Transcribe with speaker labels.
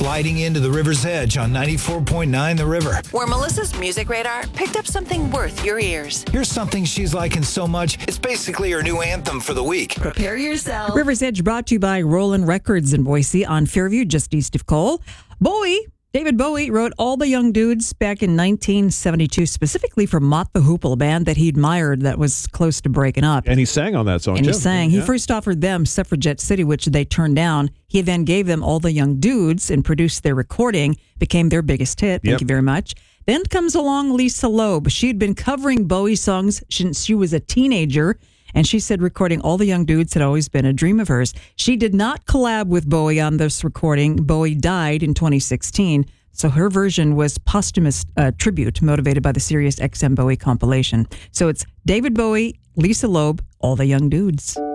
Speaker 1: sliding into the river's edge on 94.9 The River.
Speaker 2: Where Melissa's music radar picked up something worth your ears.
Speaker 1: Here's something she's liking so much, it's basically her new anthem for the week.
Speaker 2: Prepare yourself.
Speaker 3: River's Edge brought to you by Roland Records in Boise on Fairview, just east of Cole. David Bowie wrote All the Young Dudes back in 1972, specifically for Mott the Hoople, a band that he admired that was close to breaking up.
Speaker 4: And he sang on that song,
Speaker 3: And
Speaker 4: too.
Speaker 3: he sang. He first offered them Suffragette City, which they turned down. He then gave them All the Young Dudes and produced their recording, became their biggest hit. Thank you very much. Then comes along Lisa Loeb. She had been covering Bowie songs since she was a teenager. And she said recording All the Young Dudes had always been a dream of hers. She did not collab with Bowie on this recording. Bowie died in 2016. So her version was posthumous tribute motivated by the Sirius XM Bowie compilation. So it's David Bowie, Lisa Loeb, All the Young Dudes.